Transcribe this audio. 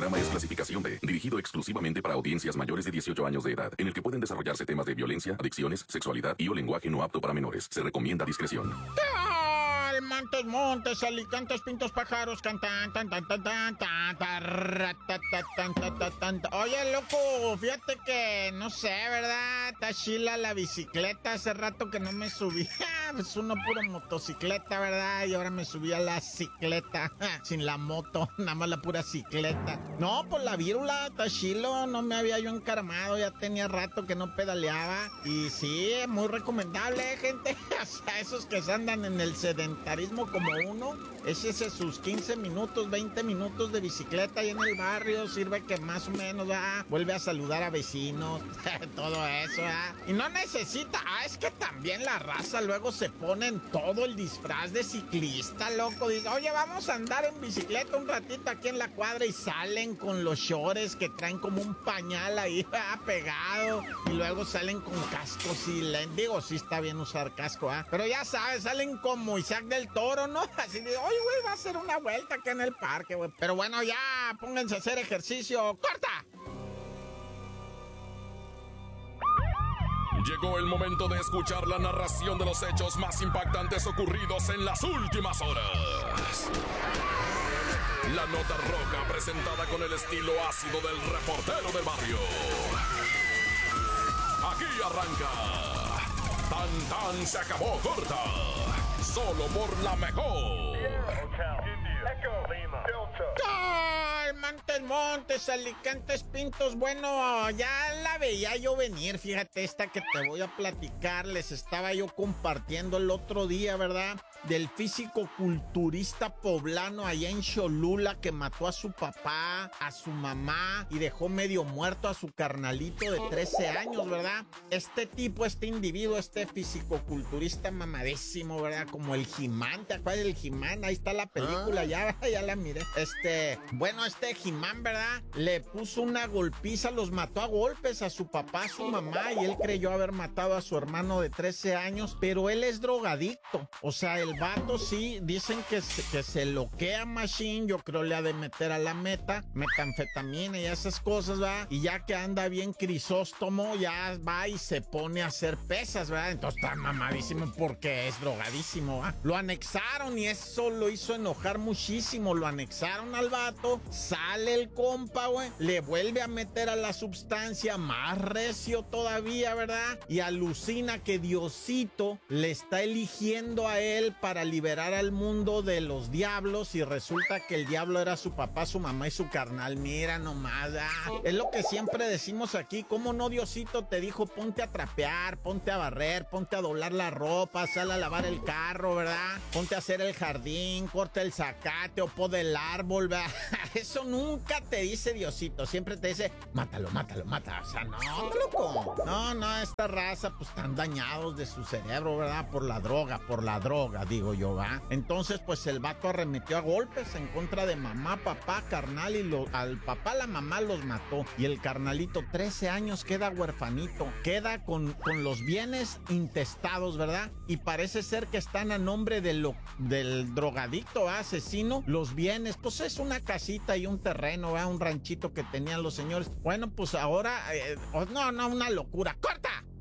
programa es clasificación B, dirigido exclusivamente para audiencias mayores de 18 años de edad, en el que pueden desarrollarse temas de violencia, adicciones, sexualidad y o lenguaje no apto para menores. Se recomienda discreción. Montes, montes, alicantes, pintos, pájaros, cantan, tan, tan, tan, tan, tan, tan. Oye, loco, fíjate que, no sé, ¿verdad? Está chila la bicicleta, hace rato que no me subía, pues uno puro motocicleta, ¿verdad? Y ahora me subí a la cicleta, sin la moto, nada más la pura cicleta. No, pues la vírula, está chilo, no me había yo encaramado, ya tenía rato que no pedaleaba. Y sí, muy recomendable, gente, o sea, esos que se andan en el sedentarismo como uno, échese sus 15 minutos, 20 minutos de bicicleta ahí en el barrio, sirve que más o menos, vuelve a saludar a vecinos, todo eso, y no necesita, es que también la raza luego se ponen todo el disfraz de ciclista, loco, dice, oye, vamos a andar en bicicleta un ratito aquí en la cuadra y salen con los shorts que traen como un pañal ahí, pegado, y luego salen con cascos y digo, sí está bien usar casco, pero ya sabes, salen como Isaac del Toro, ¿no? Así de, oye, güey, va a hacer una vuelta acá en el parque, güey. Pero bueno, ya, pónganse a hacer ejercicio. ¡Corta! Llegó el momento de escuchar la narración de los hechos más impactantes ocurridos en las últimas horas. La nota roja presentada con el estilo ácido del reportero del barrio. Aquí arranca. Tan tan se acabó corta. Solo por la mejor. Montes, alicantes, pintos. Bueno, ya la veía yo venir. Fíjate, esta que te voy a platicar. Les estaba yo compartiendo el otro día, ¿verdad? Del físico-culturista poblano allá en Cholula que mató a su papá, a su mamá y dejó medio muerto a su carnalito de 13 años, ¿verdad? Este tipo, este individuo, este físico-culturista mamadísimo, ¿verdad? Como el He-Man, ¿te acuerdas del He-Man? Ahí está la película, ya la miré. Bueno, este He-Man, ¿verdad? Le puso una golpiza, los mató a golpes a su papá, a su mamá, y él creyó haber matado a su hermano de 13 años, pero él es drogadicto. O sea, el vato sí, dicen que se loquea machine, yo creo le ha de meter a la metanfetamina y esas cosas, ¿verdad? Y ya que anda bien crisóstomo, ya va y se pone a hacer pesas, ¿verdad? Entonces está mamadísimo porque es drogadísimo, ¿verdad? Lo anexaron y eso lo hizo enojar muchísimo, lo anexaron al vato, sale el compa, güey, le vuelve a meter a la sustancia, más recio todavía, ¿verdad? Y alucina que Diosito le está eligiendo a él para liberar al mundo de los diablos y resulta que el diablo era su papá, su mamá y su carnal. Mira nomás, es lo que siempre decimos aquí, ¿cómo no Diosito te dijo ponte a trapear, ponte a barrer, ponte a doblar la ropa, sal a lavar el carro, ¿verdad? Ponte a hacer el jardín, corta el zacate o poda el árbol, ¿verdad? Eso nunca te dice Diosito, siempre te dice mátalo, o sea, no, loco. No, esta raza pues están dañados de su cerebro, ¿verdad? Por la droga, digo yo, ¿va? Entonces, pues el vato arremetió a golpes en contra de mamá, papá, carnal, y al papá, la mamá los mató. Y el carnalito, 13 años, queda huerfanito, queda con los bienes intestados, ¿verdad? Y parece ser que están a nombre del drogadicto, asesino. Los bienes, pues es una casita y un terreno, ¿verdad? Un ranchito que tenían los señores. Bueno, pues ahora, no, una locura. ¡Corta!